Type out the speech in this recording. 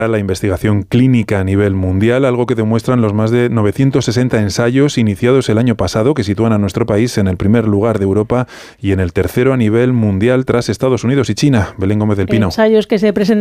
la investigación clínica a nivel mundial, algo que demuestran los más de 960 ensayos iniciados el año pasado, que sitúan a nuestro país en el primer lugar de Europa y en el tercero a nivel mundial tras Estados Unidos y China. Belén Gómez del Pino. Ensayos que se presentan